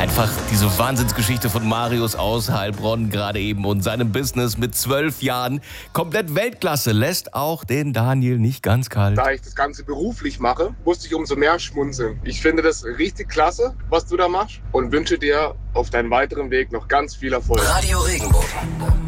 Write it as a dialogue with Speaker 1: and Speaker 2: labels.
Speaker 1: einfach diese Wahnsinnsgeschichte von Marius aus Heilbronn gerade eben und seinem Business mit 12 Jahren. Komplett Weltklasse, lässt auch den Daniel nicht ganz kalt.
Speaker 2: Da ich das Ganze beruflich mache, musste ich umso mehr schmunzeln. Ich finde das richtig klasse, was du da machst und wünsche dir auf deinem weiteren Weg noch ganz viel Erfolg.
Speaker 3: Radio Regenbogen.